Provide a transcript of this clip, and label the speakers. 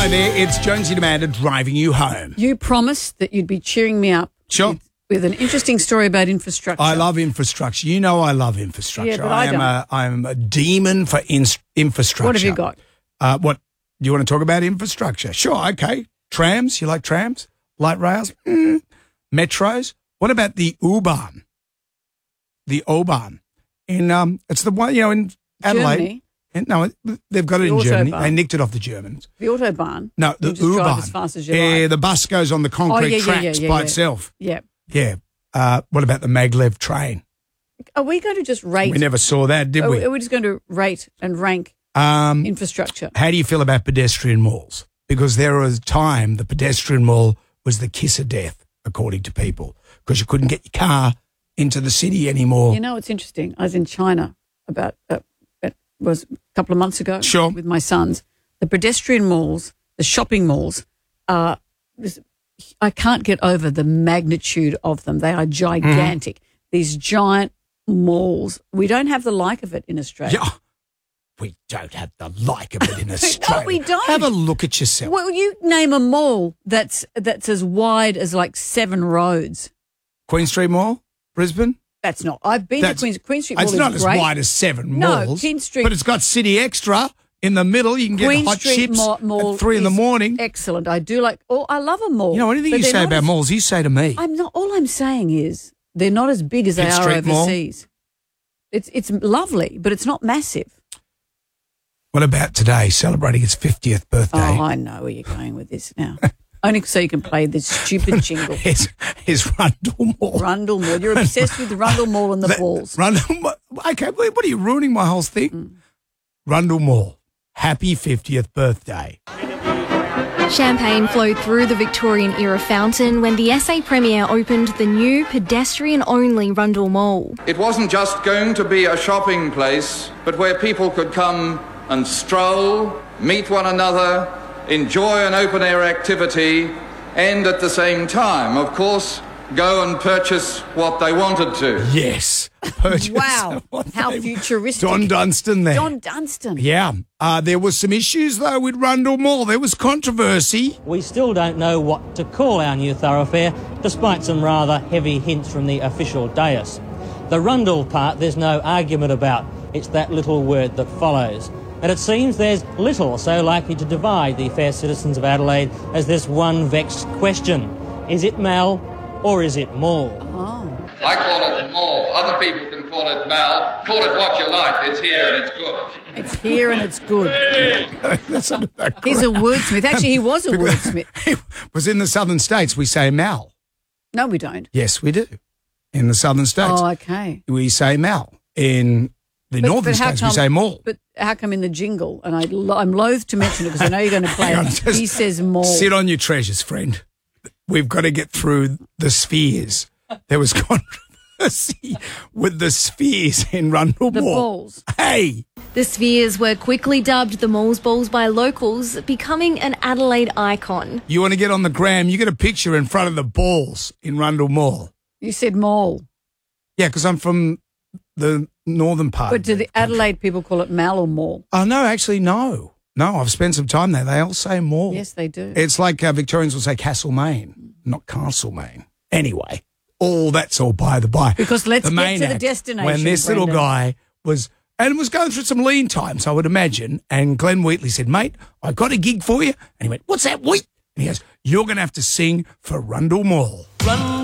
Speaker 1: there, it's Jonesy Demander driving you home.
Speaker 2: You promised that you'd be cheering me up.
Speaker 1: Sure.
Speaker 2: With an interesting story about infrastructure.
Speaker 1: I love infrastructure. You know I love infrastructure.
Speaker 2: Yeah, but I don't.
Speaker 1: I'm a demon for infrastructure.
Speaker 2: What have you got?
Speaker 1: What do you want to talk about? Infrastructure? Sure, okay. Trams? You like trams? Light rails? Metros? What about the U-Bahn? The O-Bahn. It's the one, in Adelaide.
Speaker 2: Germany?
Speaker 1: No, they've got it in Germany. They nicked it off the Germans.
Speaker 2: The Autobahn?
Speaker 1: No, the
Speaker 2: You just drive
Speaker 1: U-Bahn.
Speaker 2: as fast as you like.
Speaker 1: The bus goes on the concrete tracks by itself.
Speaker 2: Yeah.
Speaker 1: Yeah. What about the maglev train?
Speaker 2: Are we going to just rate?
Speaker 1: We never saw that, did we?
Speaker 2: Are we just going to rate and rank infrastructure?
Speaker 1: How do you feel about pedestrian malls? Because there was a time the pedestrian mall was the kiss of death, according to people, because you couldn't get your car into the city anymore.
Speaker 2: You know, it's interesting. I was in China about it was a couple of months ago with my sons. The pedestrian malls, the shopping malls, I can't get over the magnitude of them. They are gigantic. These giant malls. We don't have the like of it in Australia.
Speaker 1: Yeah. We don't have the like of it in Australia.
Speaker 2: No, we don't.
Speaker 1: Have a look at yourself.
Speaker 2: Well, you name a mall that's as wide as like 7 roads.
Speaker 1: Queen Street Mall, Brisbane?
Speaker 2: That's not. I've been to Queen Street Mall.
Speaker 1: It's not as
Speaker 2: great.
Speaker 1: wide as 7
Speaker 2: No,
Speaker 1: malls.
Speaker 2: Queen Street.
Speaker 1: But it's got City Extra in the middle. You can get
Speaker 2: Queen
Speaker 1: hot
Speaker 2: Street
Speaker 1: chips
Speaker 2: Mall
Speaker 1: at 3 in the morning.
Speaker 2: Excellent. I do like. Oh, I love a mall.
Speaker 1: You know, anything you say about malls, you say to me.
Speaker 2: I'm not. All I'm saying is they're not as big as they are overseas. It's lovely, but it's not massive.
Speaker 1: What about today, celebrating its 50th birthday?
Speaker 2: Oh, I know where you're going with this now. Only so you can play this stupid jingle.
Speaker 1: Is Rundle Mall.
Speaker 2: Rundle Mall. You're obsessed with the Rundle Mall and the balls.
Speaker 1: Rundle Mall. Okay, what are you ruining my whole thing? Rundle Mall. Happy 50th birthday.
Speaker 3: Champagne flowed through the Victorian-era fountain when the SA Premier opened the new pedestrian-only Rundle Mall.
Speaker 4: It wasn't just going to be a shopping place, but where people could come and stroll, meet one another, enjoy an open-air activity, and at the same time, of course, go and purchase what they wanted to.
Speaker 1: Yes. Purchase
Speaker 2: wow. How futuristic.
Speaker 1: Don Dunstan there.
Speaker 2: Don Dunstan.
Speaker 1: Yeah. There was some issues, though, with Rundle Mall. There was controversy.
Speaker 5: We still don't know what to call our new thoroughfare, despite some rather heavy hints from the official dais. The Rundle part there's no argument about. It's that little word that follows. And it seems there's little so likely to divide the fair citizens of Adelaide as this one vexed question. Is it Mal or is it Mall?
Speaker 2: Oh.
Speaker 4: I call it Mall. Other people can call it Mal. Call it what you like. It's here and it's good.
Speaker 2: It's here and it's good. He's a wordsmith. Actually, he was a wordsmith.
Speaker 1: He was in the southern states. We say Mal.
Speaker 2: No, we don't.
Speaker 1: Yes, we do. In the southern states.
Speaker 2: Oh, okay.
Speaker 1: We say Mal. In the northern states, we say Mall.
Speaker 2: But how come in the jingle, and I'm loath to mention it because I know you're going to play it, he says Mall.
Speaker 1: Sit on your treasures, friend. We've got to get through the spheres. There was controversy with the spheres in Rundle Mall.
Speaker 2: The balls.
Speaker 1: Hey!
Speaker 3: The spheres were quickly dubbed the Mall's Balls by locals, becoming an Adelaide icon.
Speaker 1: You want to get on the gram, you get a picture in front of the balls in Rundle Mall.
Speaker 2: You said Mall.
Speaker 1: Yeah, because I'm from the northern part.
Speaker 2: But do the Adelaide people call it Mal or Mall?
Speaker 1: Oh, no, actually, no. No, I've spent some time there. They all say Mall.
Speaker 2: Yes, they do.
Speaker 1: It's like Victorians will say Castlemaine, not Castlemaine. Anyway, that's all by the by.
Speaker 2: Because let's get to the destination,
Speaker 1: when this little guy was going through some lean times, I would imagine, and Glenn Wheatley said, mate, I got a gig for you. And he went, what's that, Wheat? And he goes, you're going to have to sing for Rundle Mall.